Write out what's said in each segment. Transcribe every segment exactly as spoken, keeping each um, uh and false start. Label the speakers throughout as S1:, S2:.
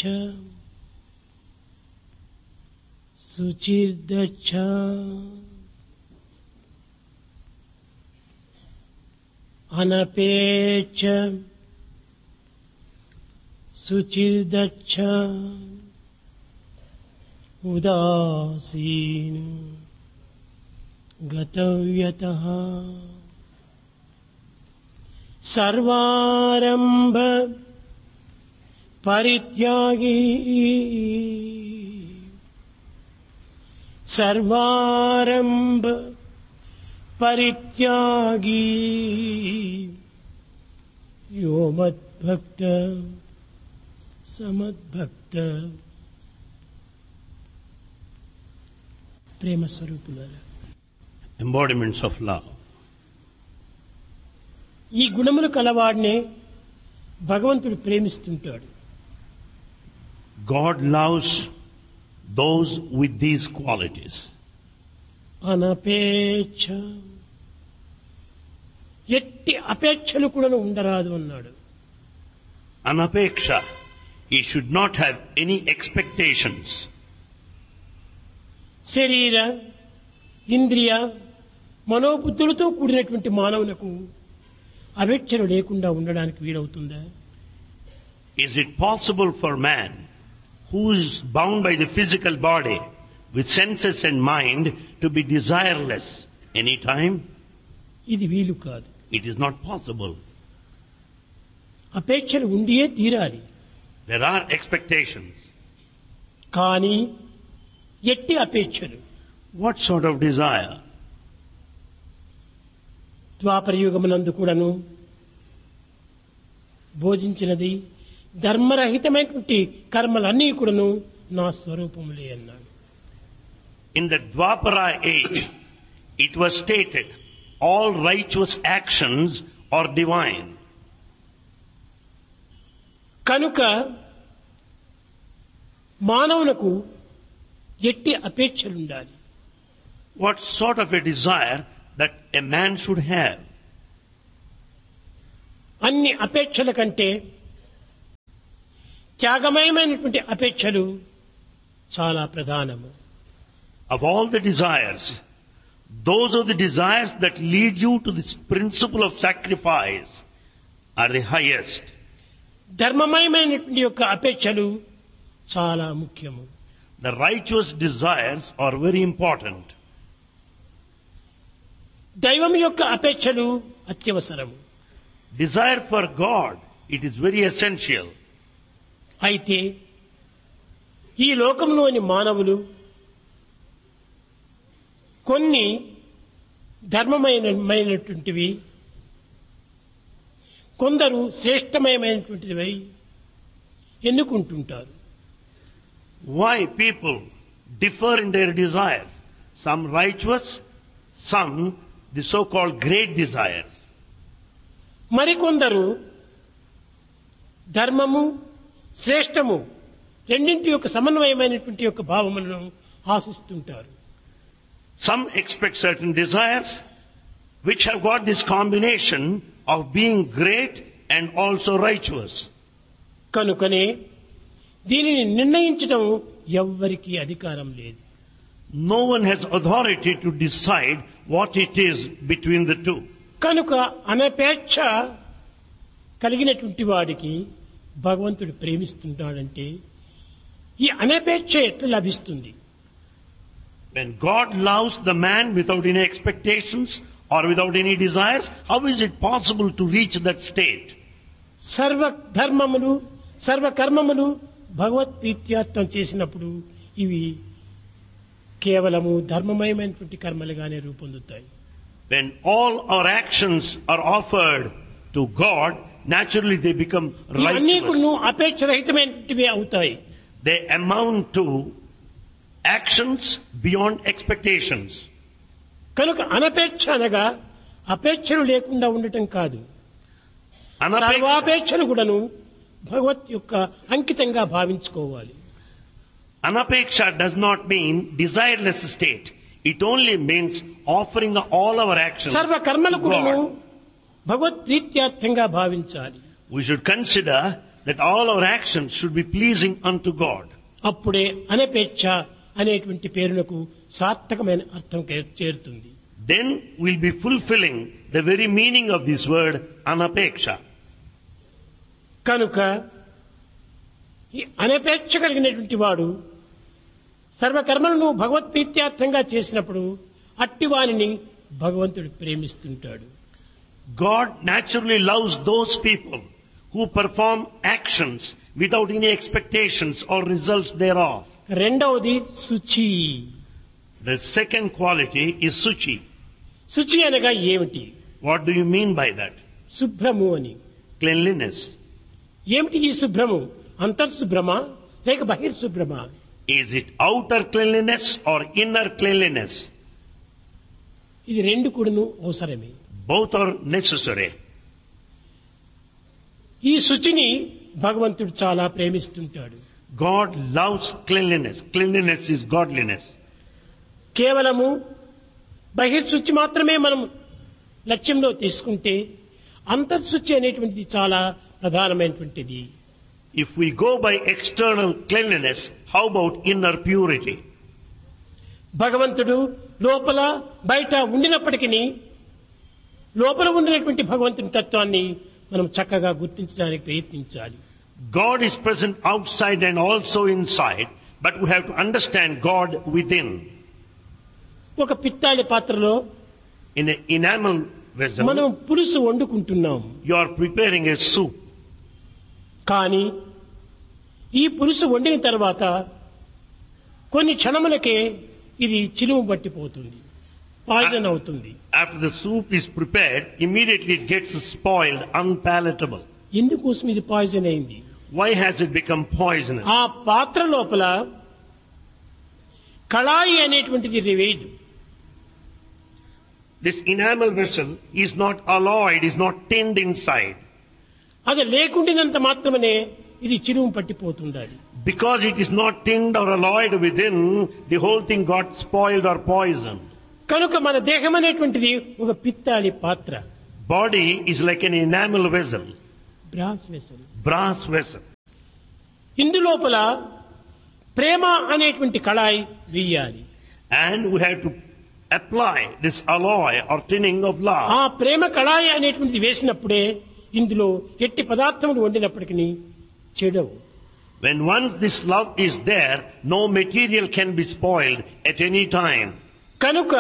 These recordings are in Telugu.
S1: శుచిర్దచ్చ అనపేక్ష శుచిర్దచ్చ ఉదాసీన గతవ్యతః సర్వారంభ పరిత్యాగీ సర్వారంభ పరిత్యాగీ యో మద్భక్త సమద్భక్త. ప్రేమ స్వరూపులారా,
S2: embodiments of love.
S1: ఈ గుణములు కలవాడినే భగవంతుడు ప్రేమిస్తుంటాడు.
S2: God loves those with these qualities.
S1: అనపేక్ష, ఎట్టి అపేక్షలు కూడా ఉండరాదు అన్నాడు.
S2: Anapeksha, he should not have any expectations.
S1: శరీర ఇంద్రియ మనోబుద్ధులతో కూడినటువంటి మానవులకు అపేక్షలు లేకుండా ఉండడానికి వీలవుతుందా?
S2: Is it possible for man who is bound by the physical body with senses and mind to be desireless any time?
S1: ఇది వీలు కాదు.
S2: It is not possible.
S1: అపేక్షలు ఉండియే తీరాలి.
S2: There are expectations.
S1: కానీ ఎట్టి అపేక్షలు.
S2: What sort of desire?
S1: ద్వాపర యుగమునందు కూడాను బోధించినది ధర్మరహితమైనటువంటి కర్మలన్నీ కూడాను నా స్వరూపములే అన్నాడు.
S2: In the Dwapara age, it was stated, all righteous actions are divine.
S1: కనుక మానవులకు ఎట్టి అపేక్షలు ఉండాలి.
S2: What sort of a desire that a man should have?
S1: అన్ని అపేక్షల కంటే త్యాగమయమైనటువంటి అపేక్షలు చాలా ప్రధానము.
S2: Of all the desires, those are the desires that lead you to this principle of sacrifice are the highest.
S1: ధర్మమయమైనటువంటి యొక్క అపేక్షలు చాలా ముఖ్యము.
S2: The righteous desires are very important.
S1: దైవం యొక్క అపేక్షలు అత్యవసరము.
S2: Desire for God, it is very essential.
S1: అయితే ఈ లోకంలోని మానవులు కొన్ని ధర్మమైనటువంటివి, కొందరు శ్రేష్టమయమైనటువంటివి ఎన్నుకుంటుంటారు.
S2: Why people differ in their desires? Some righteous, some the so-called great desires.
S1: మరికొందరు ధర్మము శ్రేష్టము రెండింటి యొక్క సమన్వయమైనటువంటి యొక్క భావములను ఆశిస్తుంటారు.
S2: Some expect certain desires which have got this combination of being great and also righteous.
S1: కనుకనే దీనిని నిర్ణయించడం ఎవ్వరికీ అధికారం లేదు.
S2: No one has authority to decide what it is between the two.
S1: కనుక అనపేక్ష కలిగినటువంటి వాడికి భగవంతుడు ప్రేమిస్తున్నాడంటే ఈ అనపేక్ష ఎట్లా లభిస్తుంది?
S2: When God loves the man without any expectations or without any desires, how is it possible to reach that state?
S1: సర్వ ధర్మములు సర్వ కర్మములు భగవత్ ప్రీత్యార్థం చేసినప్పుడు ఇవి కేవలము ధర్మమయమైనటువంటి కర్మలుగానే రూపొందుతాయి.
S2: When all our actions are offered to God, naturally they become
S1: ఇవన్నీ
S2: righteous.
S1: కూడా అపేక్ష రహితమైనటువంటివే అవుతాయి.
S2: They amount to actions beyond expectations.
S1: కనుక అనపేక్ష అనగా అపేక్షలు లేకుండా ఉండటం కాదు.
S2: Anapeksha,
S1: సర్వాపేక్షలు కూడాను భగవత్ యొక్క అంకితంగా భావించుకోవాలి.
S2: anapeksha does not mean desireless state. It only means offering all our actions
S1: సర్వ కర్మలు
S2: to
S1: కూడాను
S2: God.
S1: భగవత్ ప్రీత్యార్థంగా భావించాలి.
S2: We should consider that all our actions should be pleasing unto God.
S1: అప్పుడే అనపేక్ష అనేటువంటి పేరునకు సార్థకమైన అర్థం కే- చేరుతుంది.
S2: Then we'll be fulfilling the very meaning of this word anapeksha.
S1: కనుక ఈ అనపేక్ష కలిగినటువంటి వాడు సర్వకర్మలను భగవత్ప్రీత్యార్థంగా చేసినప్పుడు అట్టివానిని భగవంతుడు ప్రేమిస్తుంటాడు.
S2: God naturally loves those people who perform actions without any expectations or results thereof.
S1: రెండవది శుచి.
S2: The second quality is suchi.
S1: శుచి అనగా ఏమిటి?
S2: What do you mean by that?
S1: శుభ్రము అని.
S2: Cleanliness.
S1: ఏమిటి ఈ శుభ్రము? అంతర్శుభ్రమా లేక బహిర్శుభ్రమా?
S2: Is it outer cleanliness or inner cleanliness?
S1: ఇది రెండు కూడాను అవసరమే.
S2: Both are necessary.
S1: ఈ శుచిని భగవంతుడు చాలా ప్రేమిస్తుంటాడు.
S2: God loves cleanliness. Cleanliness is godliness.
S1: కేవలము బహిర్శుచి మాత్రమే మనం లక్ష్యంలో తీసుకుంటే అంతర్శుచి అనేటువంటిది చాలా ప్రధానమైనటువంటిది.
S2: If we go by external cleanliness, how about inner purity?
S1: భగవంతుడు లోపల బయట ఉండినప్పటికీ లోపల ఉండినటువంటి భగవంతుని తత్వాన్ని మనం చక్కగా గుర్తించడానికి ప్రయత్నించాలి.
S2: God is present outside and also inside, but we have to understand God within.
S1: ఒక పిత్తాళి పాత్రలో
S2: In an enamel vessel,
S1: మనం పులుసు వండుకుంటున్నాం.
S2: you are preparing a soup.
S1: కానీ ఈ పులుసు వండిన తర్వాత కొన్ని క్షణములకే ఇది చిలుము పట్టిపోతుంది, పాయిజన్ అవుతుంది.
S2: After the soup is prepared, immediately it gets spoiled, unpalatable.
S1: ఎందుకోసం ఇది పాయిజన్ అయింది?
S2: Why has it become poisonous?
S1: ఆ పాత్ర లోపల కళాయి అనేటువంటిది లేదు.
S2: This enamel vessel is not alloyed, is not tinned inside.
S1: అది లేకుండినంత మాత్రమే ఇది చిరుము పట్టిపోతుండాలి.
S2: Because it is not tinned or alloyed within, the whole thing got spoiled or poisoned.
S1: కనుక మన దేహం అనేటువంటిది ఒక పిత్తాళి పాత్ర,
S2: Body is like an enamel vessel,
S1: brass vessel.
S2: brass vessel.
S1: ఇందులోపల ప్రేమ అనేటువంటి కళాయి వేయాలి.
S2: And we have to apply this alloy or tinning of love.
S1: ఆ ప్రేమ కళాయి అనేటువంటిది వేసినప్పుడే ఇందులో ఎట్టి పదార్థములు వండినప్పటికీ చెడవు.
S2: When once this love is there, no material can be spoiled at any time.
S1: కనుక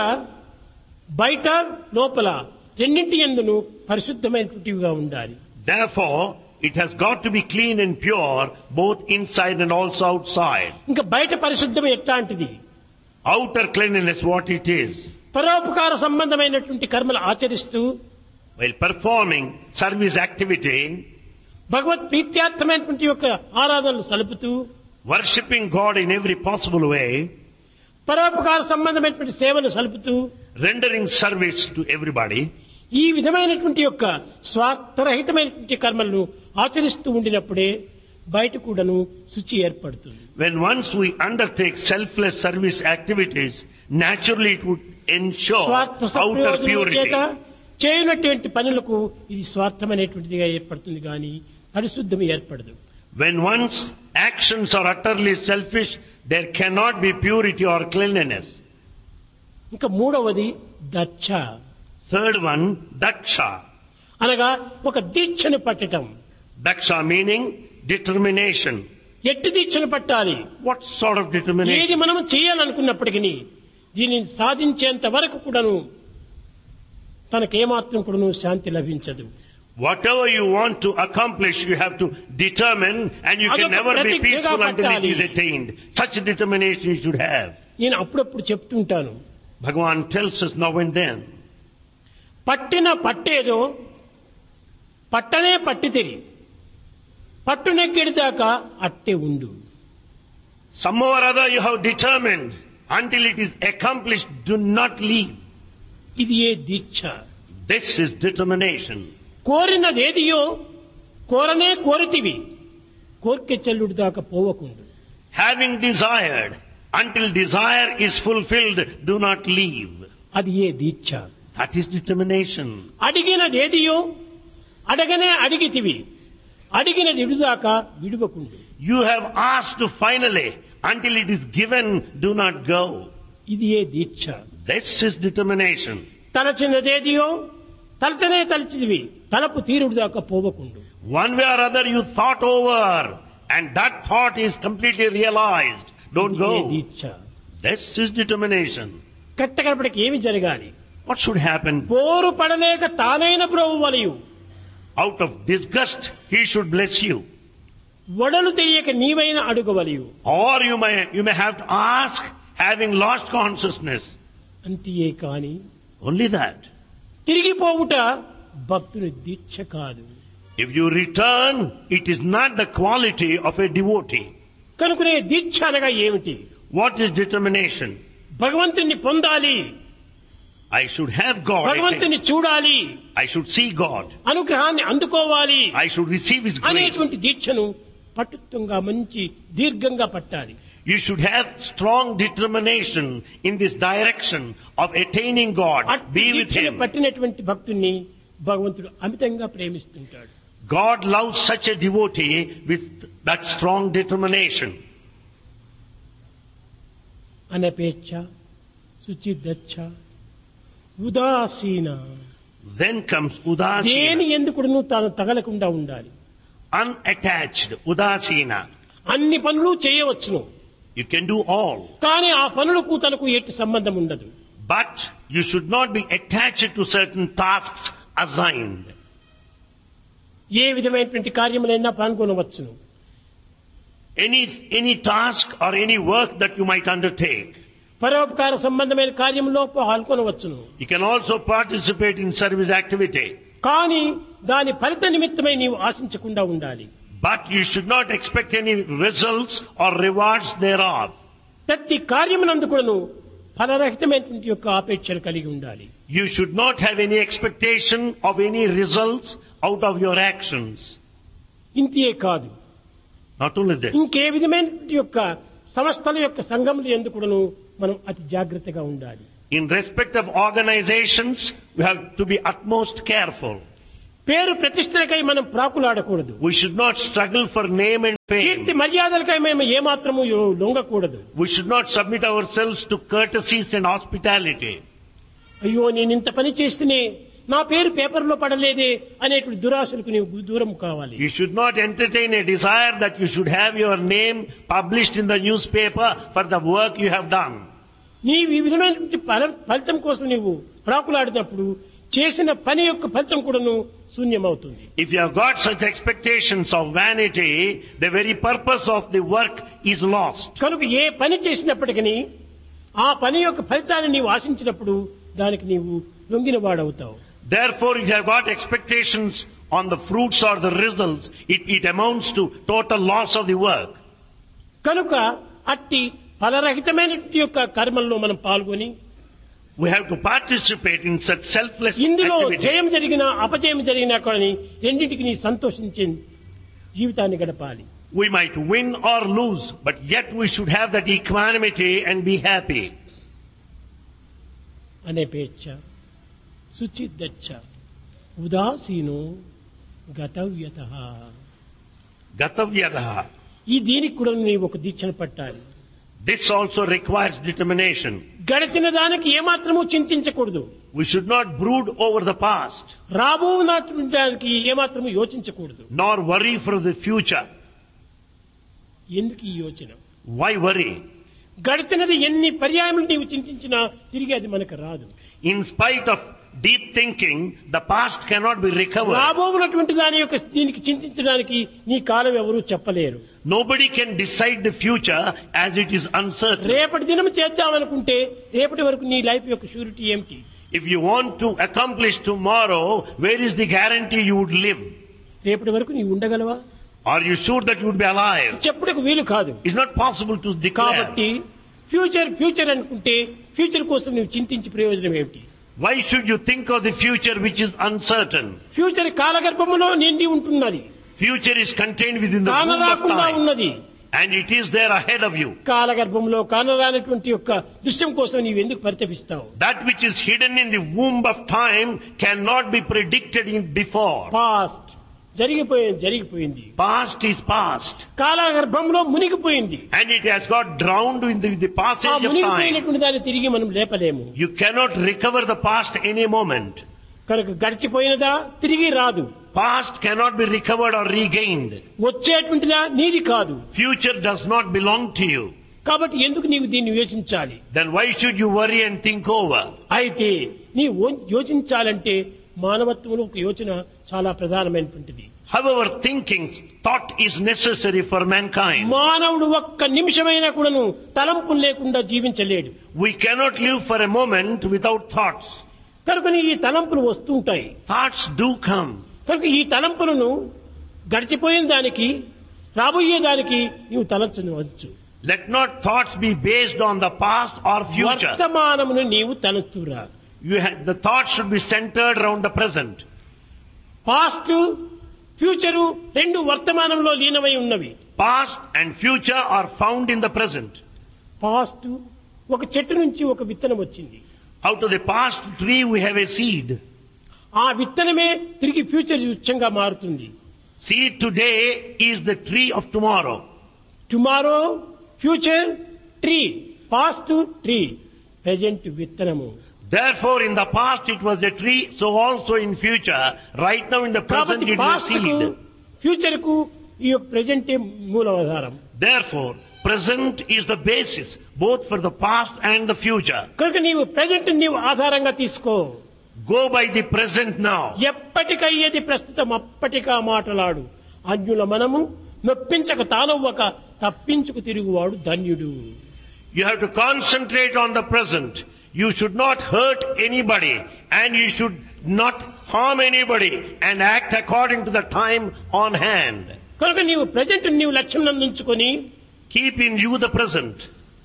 S1: బయట లోపల రెండింటి యందును పరిశుద్ధమైనటువంటివిగా ఉండాలి.
S2: Therefore, it has got to be clean and pure, both inside and also outside.
S1: ఇంకా బయట పరిశుద్ధం ఎట్లాంటిది?
S2: Outer cleanliness, what it is.
S1: పరోపకార సంబంధమైనటువంటి కర్మలు ఆచరిస్తూ
S2: While performing service activity,
S1: భగవత్ ప్రీత్యార్థమైనటువంటి యొక్క ఆరాధనలు సలుపుతూ
S2: worshipping God in every possible way,
S1: పరోపకార సంబంధమైనటువంటి సేవలు సలుపుతూ
S2: rendering service to everybody,
S1: ఈ విధమైనటువంటి యొక్క స్వార్థరహితమైనటువంటి కర్మలను ఆచరిస్తూ ఉండినప్పుడే బయట కూడాను శుచి ఏర్పడుతుంది.
S2: when once we undertake selfless service activities, naturally it would ensure
S1: స్వార్థ
S2: outer
S1: సప్రయోజనం చేత
S2: purity.
S1: చేయనటువంటి పనులకు ఇది స్వార్థమైనటువంటిదిగా ఏర్పడుతుంది కానీ పరిశుద్ధం ఏర్పడదు.
S2: When one's actions are utterly selfish, there cannot be purity or cleanliness.
S1: ఇంకా మూడవది దక్ష
S2: Third one, daksha.
S1: అనగా ఒక దీక్షను పట్టటం.
S2: Daksha meaning determination.
S1: ఎట్టి దీక్షను పట్టాలి?
S2: What sort of
S1: ఏది
S2: determination?
S1: మనం చేయాలనుకున్నప్పటికీ దీనిని సాధించేంత వరకు కూడాను తనకేమాత్రం కూడాను శాంతి లభించదు.
S2: Whatever you want to accomplish, you have to determine, and you can
S1: అదొక
S2: never be
S1: ప్రతిజ్ఞగా
S2: peaceful until it
S1: పట్టాలి.
S2: is attained. Such determination you should have.
S1: నేను అప్పుడప్పుడు చెప్తుంటాను,
S2: Bhagavan tells us now and then,
S1: పట్టిన పట్టేదో పట్టనే పట్టితిరి, పట్టునెక్కెడిదాకా అట్టే ఉండు.
S2: somehow or other you have determined, until it is accomplished, do not leave.
S1: ఇది ఏ దీక్ష?
S2: This is determination.
S1: కోరినదేదియో కోరనే కోరితివి, కోర్కె చెల్లుడు దాకా పోవకుండు.
S2: Having desired, until desire is fulfilled, do not leave.
S1: అది ఏ దీక్ష?
S2: That is determination.
S1: అడిగినదేదియో అడగనే అడిగితివి, అడిగినది విడుదాకా విడువకుండు.
S2: You have asked finally. Until it is given, do not go.
S1: ఇది ఏ దీక్ష.
S2: This is determination.
S1: తలచినదేదియో తలచనే తలచిదివి తలపు తీరుడు దాకా పోవకుండు.
S2: One way or other you thought over and that thought is completely realized. Don't
S1: ఇది ఏ
S2: go.
S1: Deeksha.
S2: This is determination.
S1: కట్టకడపడికి ఏమి జరగాలి?
S2: What should happen?
S1: పోరు పడలేక తానైన బ్రోవు వలయు
S2: Out of disgust, he should bless you.
S1: వడలు తెలియక నీవైన అడుగు వలయు.
S2: Or you may, you may have to ask having lost consciousness.
S1: అంతియే కాని
S2: Only that.
S1: తిరిగిపోవుట భక్తుని దీక్ష కాదు.
S2: If you return, it is not the quality of a devotee.
S1: కనుకనే దీక్ష అనగా ఏమిటి?
S2: What is determination?
S1: భగవంతుని పొందాలి,
S2: I should have God.
S1: భగవంతుని చూడాలి,
S2: I should see God.
S1: అనుగ్రహాన్ని అందుకోవాలి
S2: I should receive His grace.
S1: అనేటువంటి దీక్షను పట్టుత్వంగా మంచి దీర్ఘంగా పట్టాలి.
S2: You should have strong determination in this direction of attaining God. Be with
S1: దీక్షను
S2: Him.
S1: పట్టినటువంటి భక్తుణ్ణి భగవంతుడు అమితంగా ప్రేమిస్తుంటాడు.
S2: God loves such a devotee with that strong determination.
S1: అనపేచ్ఛ, శుచిదచ్చ, ఉదాసీన.
S2: Then comes udasina.
S1: దేని ఎందుకును తాను తగలకుండా ఉండాలి.
S2: Unattached. Udasina.
S1: అన్ని పనులు చేయవచ్చును,
S2: You can do all.
S1: కానీ ఆ పనులకు తనకు ఎట్టి సంబంధం ఉండదు.
S2: But you should not be attached to certain tasks assigned.
S1: ఏ విధమైనటువంటి కార్యములైనా పాల్గొనవచ్చును.
S2: Any, any task or any work that you might undertake.
S1: పరోపకార సంబంధమైన కార్యంలో పాల్గొనవచ్చును.
S2: You can also participate in service activity.
S1: కానీ దాని ఫలిత నిమిత్తమై నీవు ఆశించకుండా ఉండాలి.
S2: But you should not expect any results or rewards thereof.
S1: ప్రతి కార్యమునందు కూడాను ఫలరహితమైనటువంటి యొక్క ఆపేక్షలు కలిగి ఉండాలి.
S2: You should not have any expectation of any results out of your actions.
S1: ఇంతే కాదు,
S2: Not only this.
S1: ఇంకే విధమైనటువంటి యొక్క సంస్థల యొక్క సంఘములు ఎందుకు కూడాను మనం అతి జాగ్రత్తగా ఉండాలి.
S2: In respect of organizations, we have to be utmost careful.
S1: పేరు ప్రతిష్టలకై మనం ప్రాకులాడకూడదు.
S2: We should not struggle for name and
S1: Keerthi
S2: fame.
S1: మర్యాదలకై మేము ఏమాత్రము లొంగకూడదు.
S2: We should not submit ourselves to courtesies and hospitality.
S1: అయ్యో నేను ఇంత పని చేస్తేనే నా పేరు పేపర్లో పడలేదే అనేటువంటి దురాశలకు నీవు దూరం కావాలి.
S2: You should not entertain a desire that you should have your name published in the newspaper for the work you have done.
S1: నీవు ఈ విధమైనటువంటి ఫల- ఫలితం కోసం నీవు ప్రాకులాడినప్పుడు చేసిన పని యొక్క ఫలితం కూడాను శూన్యమవుతుంది.
S2: If you have got such expectations of vanity, the very purpose of the work is lost.
S1: కనుక ఏ పని చేసినప్పటికీ ఆ పని యొక్క ఫలితాన్ని నీవు ఆశించినప్పుడు దానికి నీవు లొంగిన వాడవుతావు.
S2: Therefore, if you have got expectations on the fruits or the results, it, it amounts to total loss of the work.
S1: కనుక అట్టి ఫలరహితమైన యొక్క కర్మల్లో మనం పాల్గొని
S2: We have to participate in such selfless
S1: ఇందులో
S2: activity.
S1: జయం జరిగినా అపజయం జరిగినా కానీ రెండింటికి నీ సంతోషించే జీవితాన్ని గడపాలి.
S2: We might win or lose, but yet we should have that equanimity and be happy.
S1: అనేపేచ్ఛ, శుచిదచ్చ, ఉదాసీనో గతవ్యతః.
S2: Gatavyadaha.
S1: ఈ దీనికి కూడా నీవు ఒక దీక్షను పట్టాలి.
S2: This also requires determination.
S1: గడిచిన దానికి ఏమాత్రము చింతించకూడదు.
S2: We should not brood over the past,
S1: రాబోనటువంటి దానికి ఏమాత్రము యోచించకూడదు.
S2: nor worry for the future.
S1: ఎందుకు ఈ యోచన?
S2: Why worry?
S1: గడిచినది ఎన్ని పర్యాయములు నీవు చింతించినా తిరిగి అది మనకు రాదు.
S2: In spite of deep thinking, the past cannot be recovered.
S1: రాబోనటువంటి దాని యొక్క దీనికి చింతించడానికి నీ కాలం ఎవరూ చెప్పలేరు.
S2: Nobody can decide the future as it is uncertain.
S1: రేపటి దినం చేద్దామనుకుంటే రేపటి వరకు నీ లైఫ్ యొక్క షూరిటీ ఏమిటి?
S2: If you want to accomplish tomorrow, where is the guarantee you would live?
S1: రేపటి వరకు నీవు ఉండగలవా?
S2: Are you sure that you would be alive?
S1: చెప్పుటకు వీలు కాదు.
S2: It's not possible to declare.
S1: కాబట్టి ఫ్యూచర్ ఫ్యూచర్ అనుకుంటే ఫ్యూచర్ కోసం నువ్వు చింతించి ప్రయోజనం ఏమిటి?
S2: Why should you think of the future which is uncertain?
S1: Future కాలగర్భములో నిండి ఉంటున్నది,
S2: Future is contained within the womb of
S1: కానరాకుండా
S2: time,
S1: ఉన్నది.
S2: and it is there ahead of you.
S1: కాలగర్భంలో కానరానటువంటి యొక్క దృశ్యం కోసం నీవు ఎందుకు పరితపిస్తావు?
S2: That which is hidden in the womb of time cannot be predicted in before.
S1: Past, జరిగిపోయింది జరిగిపోయింది.
S2: Past is past.
S1: కాలగర్భంలో మునిగిపోయింది.
S2: And it has got drowned in the, the
S1: ఆ
S2: passage of time.
S1: మునిగిపోయినటువంటి దాన్ని తిరిగి మనం లేపలేము.
S2: You cannot recover the past any moment.
S1: కనుక గడిచిపోయినదా తిరిగి రాదు.
S2: Past cannot be recovered or regained.
S1: వచ్చేటువంటిదా నీది కాదు.
S2: Future does not belong to you.
S1: కాబట్టి ఎందుకు నీవు దీన్ని యోచించాలి?
S2: Then why should you worry and think over?
S1: అయితే నీ యోచించాలంటే మానవత్వంలో ఒక యోచన చాలా ప్రధానమైనటువంటిది.
S2: However, thinking, thought is necessary for mankind.
S1: మానవుడు ఒక్క నిమిషమైనా కూడాను తలంపులు లేకుండా జీవించలేడు.
S2: We cannot live for a moment without thoughts.
S1: కనుక ఈ తలంపులు వస్తుంటాయి.
S2: Thoughts do come.
S1: కనుక ఈ తలంపులను గడిచిపోయిన దానికి రాబోయే దానికి నీవు తలంచవచ్చు.
S2: Let not thoughts be based on the past or future.
S1: వర్తమానమును నీవు తలంచురా.
S2: You have, the thoughts should be centered around the present.
S1: Past future రెండు వర్తమానంలో లీనమై ఉన్నవి.
S2: Past and future are found in the present.
S1: Past ఒక చెట్టు నుంచి ఒక విత్తనం వచ్చింది.
S2: Out of the past tree we have a seed.
S1: ఆ విత్తనమే తిరిగి ఫ్యూచర్ వృక్షంగా మారుతుంది.
S2: Seed today is the tree of tomorrow.
S1: Tomorrow future tree, past tree, present విత్తనము.
S2: Therefore, in the past it was a tree, so also in future, right now in the present it is a seed.
S1: Future కు ఈ ప్రెజెంట్ మూలాధారం.
S2: Therefore, present is the basis both for the past and the future.
S1: కనుక నీవు ప్రెజెంట్ నీవు ఆధారంగా తీసుకో.
S2: Go by the present now.
S1: ఎప్పటికయ్యేది ప్రస్తుతం అప్పటికా మాటలాడు. అన్యుల మనము నొప్పించక తానవ్వక తప్పించుకు తిరుగువాడు ధన్యుడు.
S2: You have to concentrate on the present. You should not hurt anybody and you should not harm anybody and act according to the time on hand.
S1: కనుక నీవు ప్రెజెంట్ నీవు లక్ష్యం నందుంచుకొని
S2: Keep in view the present.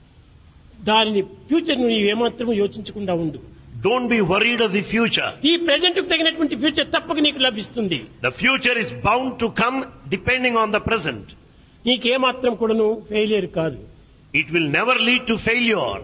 S1: దానిని ఫ్యూచర్ నువ్వు ఏమాత్రం యోచించకుండా ఉండు.
S2: Don't be worried of the future.
S1: ఈ ప్రెజెంట్ కు తగినటువంటి ఫ్యూచర్ తప్పక నీకు లభిస్తుంది.
S2: The future is bound to come depending on the present.
S1: నీకేమాత్రం కూడాను ఫెయిలియర్ కాదు.
S2: It will never lead to failure.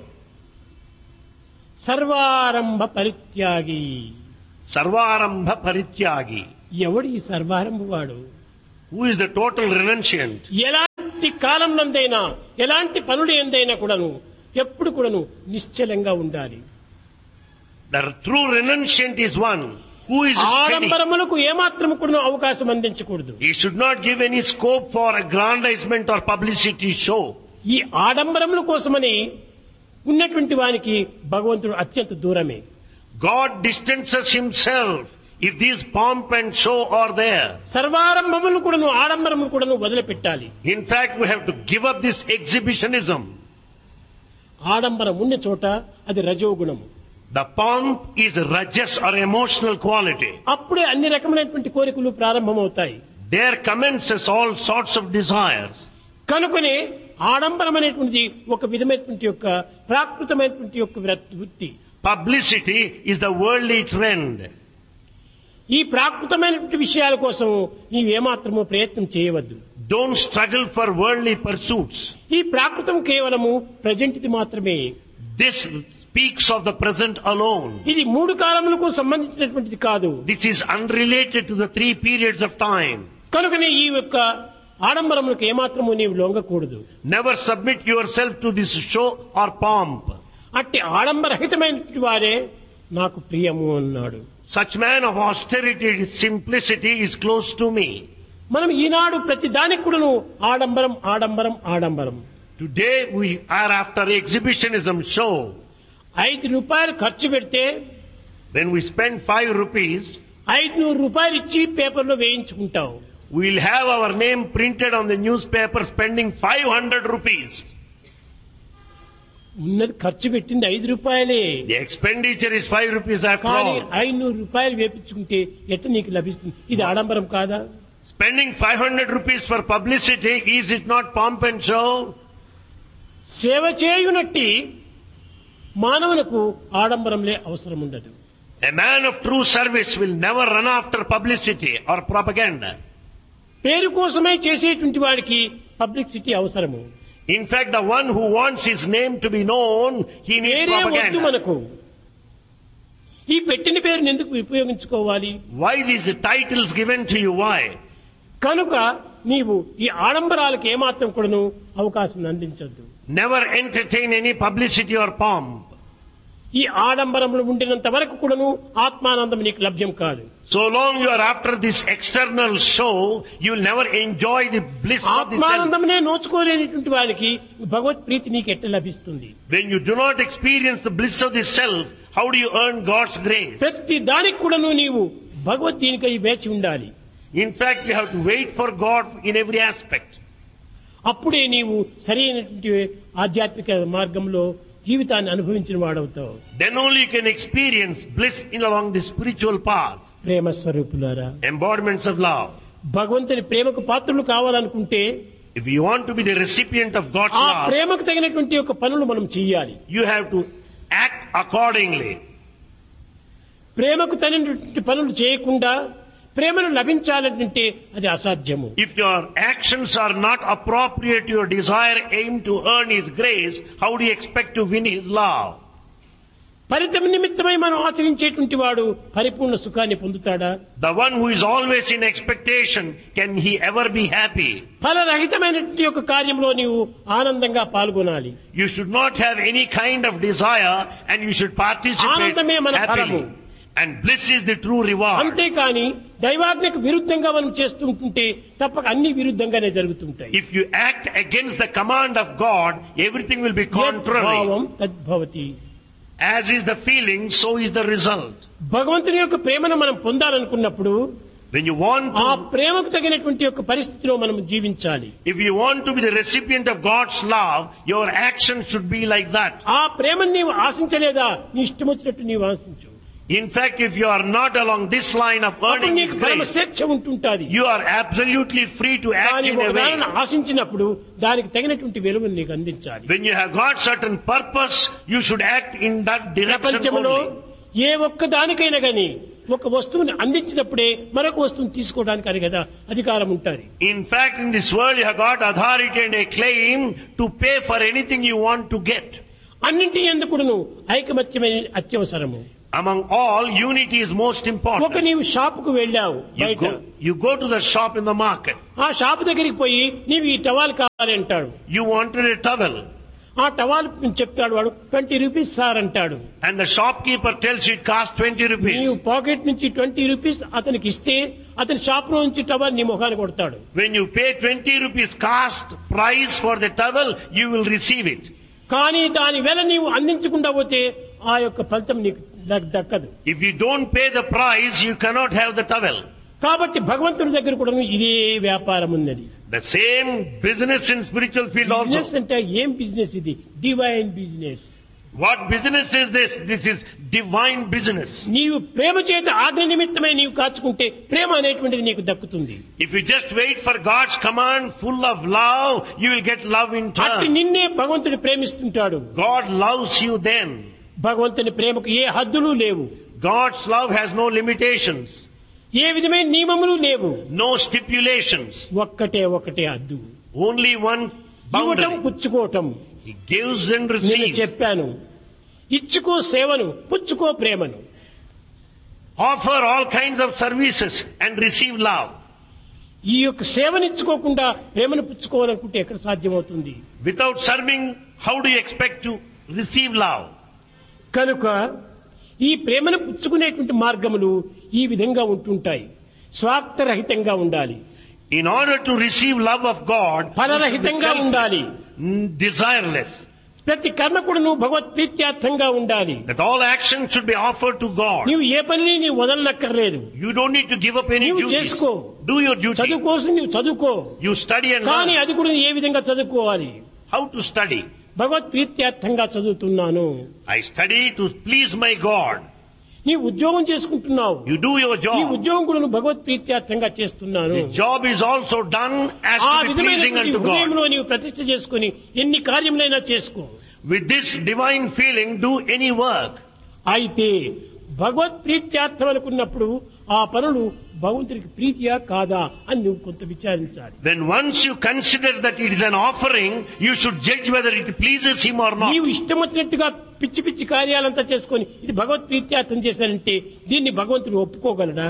S1: సర్వారంభ పరిత్యాగి.
S2: Sarvarambha parityagi.
S1: ఎవడు ఈ సర్వారంభ వాడు?
S2: Who is the total renunciant?
S1: ఎలాంటి కాలం నందైనా ఎలాంటి పనులు ఎందైనా కూడాను ఎప్పుడు కూడాను నిశ్చలంగా ఉండాలి.
S2: The true renunciant is one who is steady.
S1: ఆడంబరములకు ఏమాత్రము కూడాను అవకాశం అందించకూడదు.
S2: He should not give any scope for aggrandizement or publicity show.
S1: ఈ ఆడంబరముల కోసమని ఉన్నటువంటి వానికి భగవంతుడు అత్యంత దూరమే.
S2: God distances himself if these pomp and show are there.
S1: సర్వారంభములు కూడాను ఆడంబరములు కూడాను వదిలిపెట్టాలి.
S2: In fact, we have to give up this exhibitionism.
S1: ఆడంబరం ఉన్న చోట అది రజోగుణము.
S2: The pomp is rajas or emotional quality.
S1: అప్పుడే అన్ని రకమైనటువంటి కోరికలు ప్రారంభమవుతాయి.
S2: There commences all sorts of desires.
S1: కనుకనే ఆడంబరం అనేటువంటిది ఒక విధమైనటువంటి యొక్క ప్రాకృతమైనటువంటి యొక్క వృత్తి.
S2: Publicity is the worldly trend.
S1: ఈ ప్రాకృతమైనటువంటి విషయాల కోసం నీవేమాత్రము ప్రయత్నం చేయవద్దు.
S2: Don't struggle for worldly pursuits.
S1: ఈ ప్రాకృతం కేవలము ప్రజెంట్ది మాత్రమే.
S2: This speaks of the present alone.
S1: ఇది మూడు కాలములకు సంబంధించినటువంటిది కాదు.
S2: This is unrelated to the three periods of time.
S1: కనుకనే ఈ యొక్క ఆడంబరములకు ఏమాత్రము నీవు లొంగకూడదు.
S2: Never submit yourself to this show or pomp.
S1: అట్టి ఆడంబరహితమైనటువంటి వారే నాకు ప్రియము అన్నాడు.
S2: Such man of austerity, simplicity is close to me.
S1: మనం ఈనాడు ప్రతి దానికి కూడాను ఆడంబరం ఆడంబరం ఆడంబరం.
S2: Today we are after exhibitionism show.
S1: ఐదు రూపాయలు ఖర్చు పెడితే
S2: When we spend five rupees,
S1: ఐదు నూరు రూపాయలు ఇచ్చి పేపర్లో వేయించుకుంటావు.
S2: we will have our name printed on the newspaper spending five hundred rupees.
S1: ఉన్నది ఖర్చు పెట్టింది ఐదు రూపాయలే.
S2: The expenditure is five rupees after
S1: కానీ
S2: all.
S1: ఐదు నూరు రూపాయలు వేపించుకుంటే ఎట్లా నీకు లభిస్తుంది? ఇది ఆడంబరం కాదా?
S2: Spending five hundred rupees for publicity, is it not pomp and show?
S1: సేవ చేయునట్టి మానవులకు ఆడంబరంలే అవసరం ఉండదు.
S2: A man of true service will never run after publicity or propaganda.
S1: పేరు కోసమే చేసేటువంటి వాడికి పబ్లిసిటీ అవసరము.
S2: In fact, the one who wants his name to be known, he needs
S1: పేరే వద్దు
S2: propaganda.
S1: మనకు. ఈ పెట్టిన పేరుని ఎందుకు ఉపయోగించుకోవాలి?
S2: Why these titles given to you? Why?
S1: కనుక నీవు ఈ ఆడంబరాలకు ఏమాత్రం కూడాను అవకాశం అందించొద్దు.
S2: Never entertain any publicity or pomp.
S1: ఈ ఆడంబరములు ఉండినంత వరకు కూడాను ఆత్మానందం నీకు లభ్యం కాదు.
S2: So long you are after this external show, you will never enjoy the bliss of the self.
S1: ఆత్మానందమునే నోచుకోలేనిటువంటి వారికి భగవత్ ప్రీతి నీకు ఎట్లా లభిస్తుంది?
S2: When you do not experience the bliss of the self, how do you earn God's grace?
S1: ప్రతి దానికి కూడాను నీవు భగవద్ దీనికై వేచి ఉండాలి.
S2: In fact, you have to wait for God in every aspect.
S1: అప్పుడే నీవు సరైనటువంటి ఆధ్యాత్మిక మార్గంలో జీవితాన్ని అనుభవించిన వాడవుతావు.
S2: Then only you can experience bliss in along the spiritual path.
S1: ప్రేమ స్వరూపులారా,
S2: Embodiments of love.
S1: భగవంతుని ప్రేమకు పాత్రులు కావాలనుకుంటే
S2: If you want to be the recipient of God's
S1: ఆ
S2: love,
S1: ప్రేమకు తగినటువంటి యొక్క పనులు మనం చేయాలి.
S2: you have to act accordingly.
S1: ప్రేమకు తగినటువంటి పనులు చేయకుండా ప్రేమను లభించాలంటే అది అసాధ్యము.
S2: If your actions are not appropriate to your desire aim to earn His grace, how do you expect to win His love?
S1: ఫలితం నిమిత్తమై మనం ఆచరించేటువంటి వాడు పరిపూర్ణ సుఖాన్ని పొందుతాడా?
S2: The one who is always in expectation, can he ever be happy?
S1: ఫలరహితమైనటువంటి యొక్క కార్యంలో నీవు ఆనందంగా పాల్గొనాలి.
S2: You should not have any kind of desire and you should participate
S1: ఆనందమే మన ఫలము.
S2: happily. And bliss is the true reward.
S1: అంతేకాని దైవాజ్ఞకు విరుద్ధంగా మనం చేస్తుంటే తప్పక అన్ని విరుద్ధంగానే జరుగుతుంటాయి.
S2: If you act against the command of God, everything will be contrary.
S1: భావం తద్భవతి.
S2: As is the feeling, so is the result.
S1: భగవంతుని యొక్క ప్రేమను మనం పొందాలనుకున్నప్పుడు
S2: When you want
S1: ఆ
S2: to,
S1: ప్రేమకు తగినటువంటి యొక్క పరిస్థితిలో మనం జీవించాలి.
S2: if you want to be the recipient of God's love, your action should be like that.
S1: ఆ ప్రేమను నీవు ఆశించలేదా నీ ఇష్టం వచ్చినట్టు నీవు ఆశించు.
S2: In fact, if you are not along this line of
S1: అప్పుడు
S2: earning His
S1: నీకు పరమ
S2: grace,
S1: స్వేచ్ఛ ఉంటుంటాది.
S2: you are absolutely free to act
S1: కానీ
S2: in a
S1: ఒకదానిని
S2: way.
S1: ఆశించినప్పుడు దానికి తగినటువంటి విలువను నీకు అందించాలి.
S2: When you have got certain purpose, you should act in that direction
S1: ప్రపంచంలో
S2: only.
S1: ఏ ఒక్క దానికైనా గాని ఒక వస్తువుని అందించినప్పుడే మరొక వస్తువుని తీసుకోవడానికి అని కదా అధికారం ఉంటుంది.
S2: In fact, in this world you have got authority and a claim to pay for anything you want to get.
S1: అన్నింటి ఎందుకును ఐకమత్యమే అత్యవసరము.
S2: Among all, unity is most
S1: ఒక
S2: important.
S1: నీవు షాపుకు వెళ్ళావు,
S2: You
S1: బయట
S2: go, you go to the shop in the market.
S1: ఆ షాపు దగ్గరికి పోయి నీవు ఈ టవాల్ కావాలి అంటాడు.
S2: You wanted a towel.
S1: ఆ టవాల్ చెప్తాడు వాడు ట్వంటీ రూపీస్ సార్ అంటాడు.
S2: And the shopkeeper tells you it costs twenty
S1: నీవు
S2: rupees.
S1: పాకెట్ నుంచి ట్వంటీ రూపీస్ అతనికి ఇస్తే అతని షాప్ లో నుంచి టవాల్ నీ ముఖాన్ని కొడతాడు.
S2: When you pay twenty rupees cost price for the towel, you will receive it.
S1: కానీ దాని వేళ నీవు అందించకుండా పోతే ఆ యొక్క ఫలితం నీకు దక్- దక్కదు.
S2: If you don't pay the price, you cannot have the towel.
S1: కాబట్టి భగవంతుడి దగ్గర కూడా ఇదే వ్యాపారం ఉన్నది.
S2: The same business in spiritual field
S1: business
S2: also.
S1: అంటే ఏం బిజినెస్ ఇది? Divine business.
S2: What business is this? This is divine business.
S1: నీవు ప్రేమ చేత ఆజ్ఞ నిమిత్తమై నీవు కాచుకుంటే ప్రేమ అనేటువంటిది నీకు దక్కుతుంది.
S2: If you just wait for God's command full of love, you will get love in
S1: అట్టి
S2: turn.
S1: నిన్నే భగవంతుడు ప్రేమిస్తుంటాడు.
S2: God loves you then.
S1: భగవంతుని ప్రేమకు ఏ హద్దులు లేవు,
S2: God's love has no limitations,
S1: ఏ విధమైన నియమములు లేవు.
S2: no stipulations,
S1: ఒక్కటే ఒకటే హద్దు,
S2: only one
S1: ఇవ్వటం
S2: boundary.
S1: పుచ్చుకోవటం.
S2: He gives and
S1: నేను
S2: receives.
S1: చెప్పాను, ఇచ్చుకో సేవను, పుచ్చుకో ప్రేమను.
S2: Offer all kinds of services and receive love.
S1: ఈ యొక్క సేవనిచ్చుకోకుండా ప్రేమను పుచ్చుకోవాలనుకుంటే ఎక్కడ సాధ్యమవుతుంది?
S2: Without serving, how do you expect to receive love?
S1: కనుక ఈ ప్రేమను పుచ్చుకునేటువంటి మార్గములు ఈ విధంగా ఉంటుంటాయి. స్వార్థరహితంగా ఉండాలి,
S2: In order to receive love of God, you should be
S1: ఫలరహితంగా ఉండాలి.
S2: selfless, mm, desireless.
S1: ప్రతి కర్మ కూడా నువ్వు భగవత్ ప్రీత్యార్థంగా ఉండాలి.
S2: That all actions should be offered to God.
S1: నీవు ఏ పనిని నీవు వదలనక్కర్లేదు.
S2: You don't need to give up any
S1: నీవు
S2: duties.
S1: చేసుకో.
S2: Do your duty.
S1: చదువు కోసం నీవు చదువుకో,
S2: You study and
S1: కానీ
S2: learn.
S1: అది కూడా ఏ విధంగా చదువుకోవాలి?
S2: How to study?
S1: భగవత్ ప్రీత్యార్థంగా చదువుతున్నాను.
S2: I study to please my God.
S1: నీ ఉద్యోగం చేసుకుంటున్నావు,
S2: You do your
S1: ఈ
S2: job.
S1: ఉద్యోగం కూడా నువ్వు భగవత్ ప్రీత్యార్థంగా చేస్తున్నాను.
S2: The job is also done as
S1: ఆ
S2: to be pleasing
S1: విధమైన
S2: unto God.
S1: హృదయంలో నీవు ప్రతిష్ఠ చేసుకుని ఎన్ని కార్యములైనా చేసుకో.
S2: With this divine feeling, do any work.
S1: అయితే భగవత్ ప్రీత్యార్థం అనుకున్నప్పుడు ఆ పనులు భగవంతుడికి ప్రీతియా కాదా అని నువ్వు కొంత విచారించాలి.
S2: Then once you consider that it is an offering, you should judge whether it pleases Him or not.
S1: నీవు ఇష్టం వచ్చినట్టుగా పిచ్చి పిచ్చి కార్యాలంతా చేసుకొని ఇది భగవత్ ప్రీత్యార్థం చేశానంటే దీన్ని భగవంతుడు ఒప్పుకోగలడా?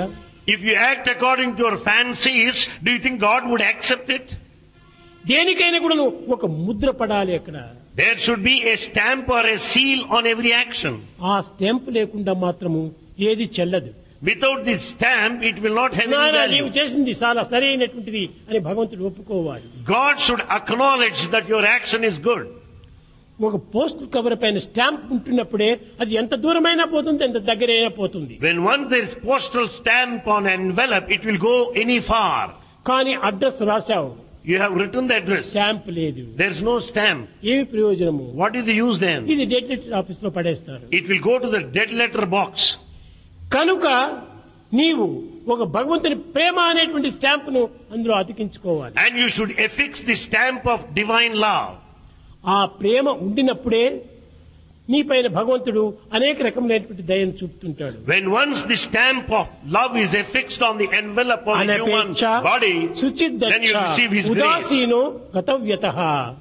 S2: If you act according to your fancies, do you think God would accept it?
S1: దేనికైనా కూడా ఒక ముద్ర పడాలి అక్కడ.
S2: There should be a stamp or a seal on every action.
S1: ఆ స్టాంప్ లేకుండా మాత్రము ఏది చెల్లదు.
S2: Without this stamp, it will not have any
S1: నాయనా, నీవు
S2: value.
S1: చేసింది చాలా సరైనటువంటిది అని భగవంతుడు ఒప్పుకోవాలి.
S2: God should acknowledge that your action is good.
S1: ఒక పోస్ట్ కవర్ పైన స్టాంప్ ఉంటున్నప్పుడే అది ఎంత దూరమైనా పోతుంది, ఎంత దగ్గరైనా పోతుంది.
S2: When once there is postal stamp on envelope, it will go any far.
S1: కానీ address రాశావు,
S2: You have written the address.
S1: Stamp లేదు.
S2: There is no stamp.
S1: ఏమి ప్రయోజనము?
S2: What is the use then?
S1: ఇది డెడ్ లెటర్ ఆఫీస్ లో పడేస్తారు.
S2: It will go to the dead letter box.
S1: కనుక నీవు ఒక భగవంతుని ప్రేమ అనేటువంటి స్టాంప్ ను అందులో అతికించుకోవాలి.
S2: And you should affix the stamp of divine love.
S1: ఆ ప్రేమ ఉండినప్పుడే నీపైన భగవంతుడు అనేక రకములైనటువంటి దయను చూపుతుంటాడు.
S2: When once the stamp of love is affixed on the envelope of the human body, then you receive His grace.
S1: ఉదాసీనో గతవ్యతః.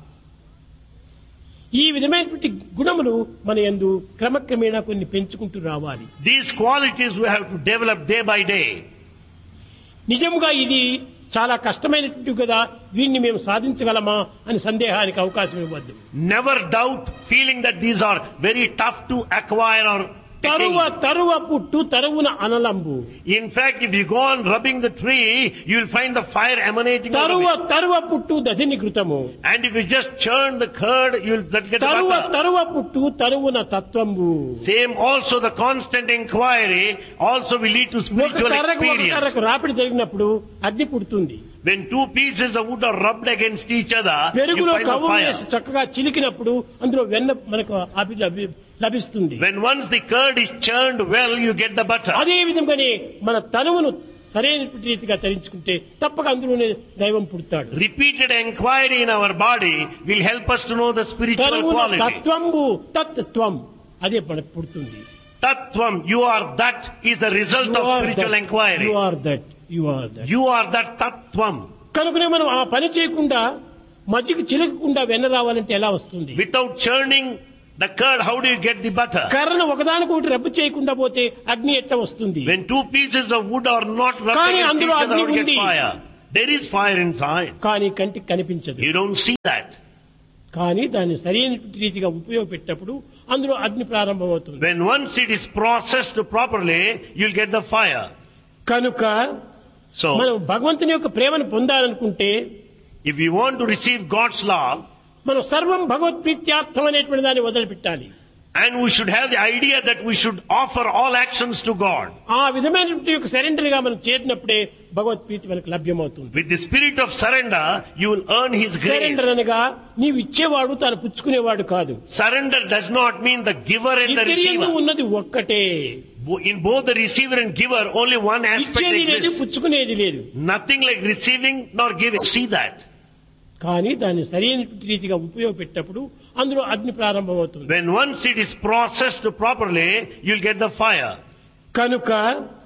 S1: ఈ విధమైనటువంటి గుణములు మన యందు క్రమక్రమేణా కొన్ని పెంచుకుంటూ రావాలి.
S2: These qualities we have to develop day by day.
S1: నిజముగా ఇది చాలా కష్టమైనటువంటి కదా, వీటిని మేము సాధించగలమా అని సందేహానికి అవకాశం ఇవ్వద్దు.
S2: Never doubt feeling that these are very tough to acquire or
S1: తరువ తరువ పుట్టు తరువున అనలంబు.
S2: In fact, if you go on rubbing the tree, you will find the fire emanating out
S1: తరువ
S2: of it.
S1: తరువ పుట్టు దధిని కృతము.
S2: And if you just churn the curd, you will get the
S1: తరువ
S2: butter.
S1: తరువ పుట్టు తరువున తత్వంబు.
S2: Same also the constant inquiry also will lead to
S1: ఒక
S2: spiritual
S1: కర్రకు ఒక
S2: experience.
S1: కర్రకు రాపిడి జరిగినప్పుడు అగ్ని పుడుతుంది.
S2: When two pieces of wood are rubbed against each other, you
S1: పెరుగులో
S2: find a
S1: కవ్వం
S2: fire.
S1: వేసి చక్కగా చిలికినప్పుడు అందులో వెన్న మనకు అభి- లభి- లభిస్తుంది.
S2: When once the curd is churned well, you get the butter.
S1: అదే విధంగానే మన తనువును సరైన రీతిగా తరించుకుంటే తప్పక అందులోనే దైవం పుడతాడు.
S2: Repeated inquiry in our body will help us to know the spiritual
S1: తనువున
S2: quality.
S1: తత్వంబు తత్వం అదే మనకు పుడుతుంది.
S2: Tattvam, you are that, is the result
S1: You
S2: of
S1: are
S2: spiritual
S1: that.
S2: inquiry.
S1: You are that. You are that.
S2: You are that Tattvam.
S1: కనుకనే మనం ఆ పని చేయకుండా మజ్జిగ చిలకకుండా వెన్న రావాలంటే ఎలా వస్తుంది?
S2: Without churning the curd, how do you get the butter?
S1: కర్రను ఒకదానికొకటి రబ్బు చేయకుండా పోతే అగ్ని ఎట్ట వస్తుంది?
S2: When two pieces of wood are not rubbed
S1: కానీ
S2: against each
S1: అందులో
S2: other,
S1: అగ్ని
S2: how do you
S1: ఉంది.
S2: get fire? There is fire inside.
S1: కానీ కంటికి కనిపించదు.
S2: You don't see that.
S1: కానీ దాన్ని సరైన రీతిగా ఉపయోగపెట్టినప్పుడు అందులో అగ్ని ప్రారంభమవుతుంది.
S2: When once it is processed properly, you'll get the fire.
S1: కనుక
S2: So,
S1: మనం భగవంతుని యొక్క ప్రేమను పొందాలనుకుంటే
S2: if you want to receive God's love,
S1: మనం సర్వం భగవత్ప్రీత్యార్థం అనేటువంటి దాన్ని వదిలిపెట్టాలి.
S2: and we should have the idea that we should offer all actions to God.
S1: ఆ విధమైనటువంటి యొక్క సరెండర్ గా మనం చేరినప్పుడే భగవత్ప్రీతి మనకు లభ్యమవుతుంది.
S2: With the spirit of surrender, you will earn His grace.
S1: Surrender అనగా నీవు ఇచ్చేవాడు తాను పుచ్చుకునేవాడు కాదు.
S2: Surrender does not mean the giver and the
S1: ఇద్దరి యందు
S2: receiver.
S1: ఉన్నది ఒక్కటే.
S2: In both the receiver and giver, only one aspect
S1: ఇచ్చేది లేదు,
S2: exists.
S1: పుచ్చుకునేది లేదు.
S2: Nothing like receiving nor giving. See that.
S1: కానీ దాన్ని సరైన రీతిగా ఉపయోగపెట్టినప్పుడు అందులో అగ్ని ప్రారంభమవుతుంది.
S2: When once it is processed properly, you'll get the fire.
S1: కనుక